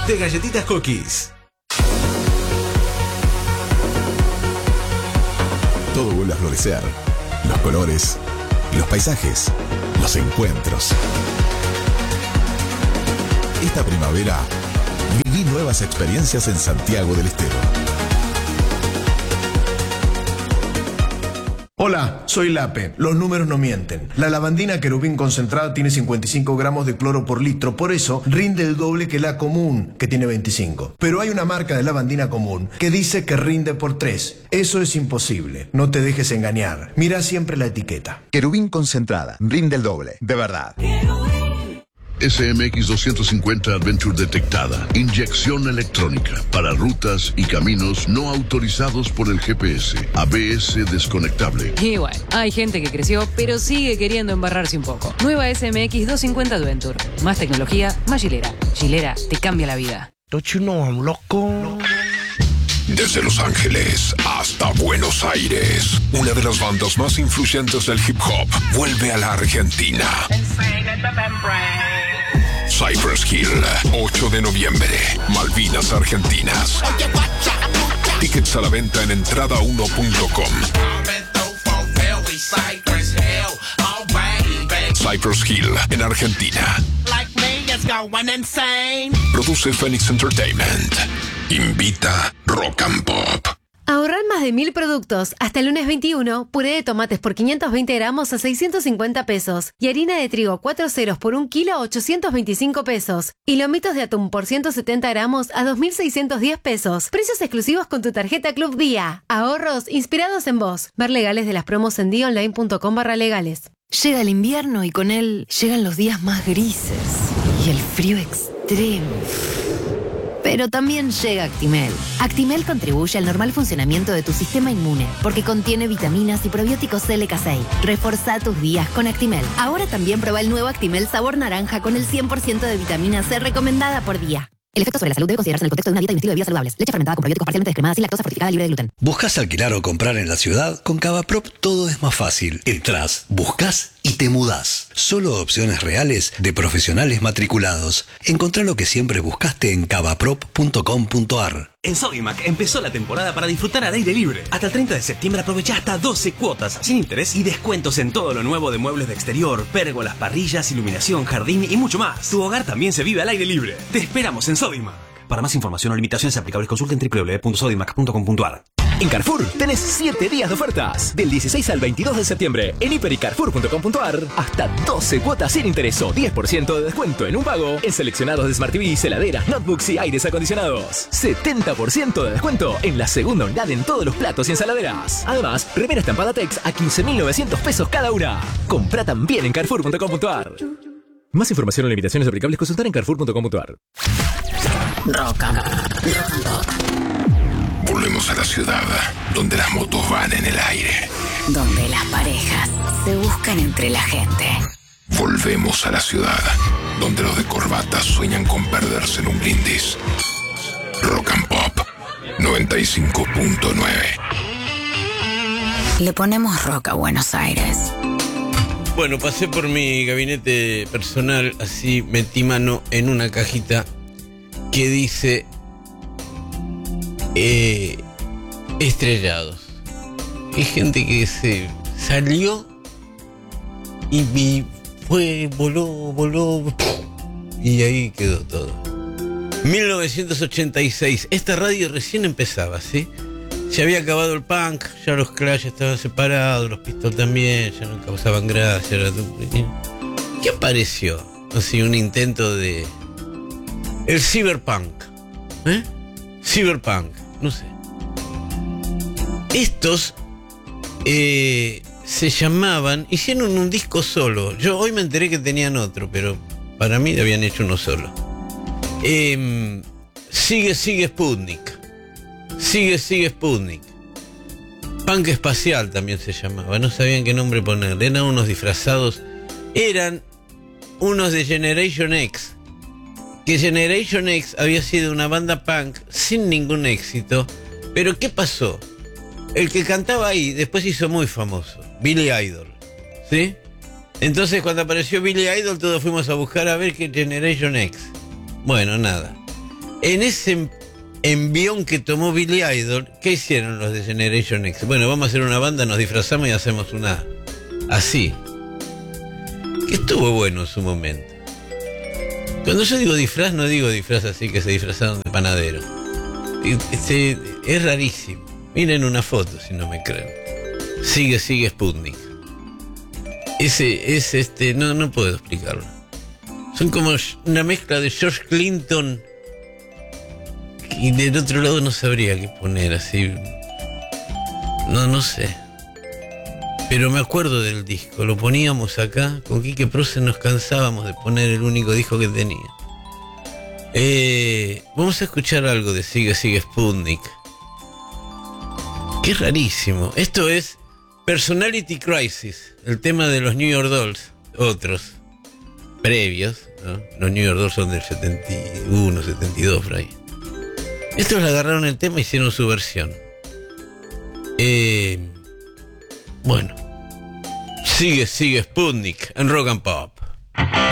de Galletitas Cookies. Todo vuelve a florecer. Los colores, los paisajes, los encuentros. Esta primavera, viví nuevas experiencias en Santiago del Estero. Hola, soy Lape. Los números no mienten. La lavandina querubín concentrada tiene 55 gramos de cloro por litro, por eso rinde el doble que la común, que tiene 25. Pero hay una marca de lavandina común que dice que rinde por 3. Eso es imposible. No te dejes engañar. Mira siempre la etiqueta. Querubín concentrada, rinde el doble, de verdad. SMX 250 Adventure detectada. Inyección electrónica para rutas y caminos no autorizados por el GPS. ABS desconectable. Y bueno, hay gente que creció, pero sigue queriendo embarrarse un poco. Nueva SMX 250 Adventure. Más tecnología, más Gilera. Gilera te cambia la vida. Don't you know I'm loco? Desde Los Ángeles hasta Buenos Aires, una de las bandas más influyentes del hip hop vuelve a la Argentina. Cypress Hill, 8 de noviembre, Malvinas Argentinas. Tickets a la venta en entrada1.com. Cypress Hill, en Argentina. Produce Phoenix Entertainment. Invita Rock and Pop. Ahorrar más de 1.000 productos. Hasta el lunes 21, puré de tomates por 520 gramos a 650 pesos. Y harina de trigo 4 ceros por 1 kilo a 825 pesos. Y lomitos de atún por 170 gramos a 2.610 pesos. Precios exclusivos con tu tarjeta Club Día. Ahorros inspirados en vos. Ver legales de las promos en dionline.com/legales. Llega el invierno y con él llegan los días más grises. Y el frío extremo. Pero también llega Actimel. Actimel contribuye al normal funcionamiento de tu sistema inmune porque contiene vitaminas y probióticos LK6. Reforzá tus días con Actimel. Ahora también prueba el nuevo Actimel sabor naranja con el 100% de vitamina C recomendada por día. El efecto sobre la salud debe considerarse en el contexto de una dieta y un estilo de vida saludables. Leche fermentada con probióticos parcialmente descremada, sin lactosa, fortificada, libre de gluten. ¿Buscas alquilar o comprar en la ciudad? Con Cavaprop todo es más fácil. Entrás, buscas y te mudás. Solo opciones reales de profesionales matriculados. Encontrá lo que siempre buscaste en cavaprop.com.ar. En Sodimac empezó la temporada para disfrutar al aire libre. Hasta el 30 de septiembre aprovecha hasta 12 cuotas, sin interés y descuentos en todo lo nuevo de muebles de exterior, pérgolas, parrillas, iluminación, jardín y mucho más. Tu hogar también se vive al aire libre. Te esperamos en Sodimac. Para más información o limitaciones aplicables, consulta en www.sodimac.com.ar. En Carrefour tenés 7 días de ofertas. Del 16 al 22 de septiembre en hiper y carrefour.com.ar hasta 12 cuotas sin interés o 10% de descuento en un pago en seleccionados de Smart TVs, heladeras, notebooks y aires acondicionados. 70% de descuento en la segunda unidad en todos los platos y ensaladeras. Además, remera estampada Tex a 15.900 pesos cada una. Compra también en carrefour.com.ar. Más información o limitaciones aplicables, consultar en carrefour.com.ar. Rock and Pop. Volvemos a la ciudad, donde las motos van en el aire. Donde las parejas se buscan entre la gente. Volvemos a la ciudad, donde los de corbata sueñan con perderse en un brindis. Rock and Pop 95.9. Le ponemos rock a Buenos Aires. Bueno, pasé por mi gabinete personal, así metí mano en una cajita que dice estrellados. Hay gente que se salió y voló y ahí quedó todo. 1986, esta radio recién empezaba, ¿sí? Se había acabado el punk, ya los Clash estaban separados, los Pistols también, ya no causaban gracia. ¿Qué apareció? Así un intento de... el cyberpunk. Cyberpunk, no sé. Estos se llamaban, hicieron un disco solo. Yo hoy me enteré que tenían otro, pero para mí habían hecho uno solo. Sigue Sputnik. Sigue Sputnik. Punk espacial también se llamaba. No sabían qué nombre ponerle. Eran unos disfrazados. Eran unos de Generation X. Que Generation X había sido una banda punk sin ningún éxito. Pero ¿qué pasó? El que cantaba ahí después se hizo muy famoso. Billy Idol. ¿Sí? Entonces cuando apareció Billy Idol todos fuimos a buscar a ver qué Generation X. Bueno, nada. En ese envión que tomó Billy Idol, ¿qué hicieron los de Generation X? Bueno, vamos a hacer una banda, nos disfrazamos y hacemos una así. Que estuvo bueno en su momento. Cuando yo digo disfraz, no digo disfraz así que se disfrazaron de panadero. Es rarísimo. Miren una foto si no me creen. Sigue Sputnik. No puedo explicarlo. Son como una mezcla de George Clinton y del otro lado no sabría qué poner así. No sé. Pero me acuerdo del disco, lo poníamos acá, con Quique Proce nos cansábamos de poner el único disco que tenía. Vamos a escuchar algo de Sigue Sputnik. Qué rarísimo. Esto es Personality Crisis, el tema de los New York Dolls, otros previos, ¿no? Los New York Dolls son del 71, 72 por ahí. Estos le agarraron el tema y hicieron su versión. Bueno. Sigue Sputnik en Rock and Pop.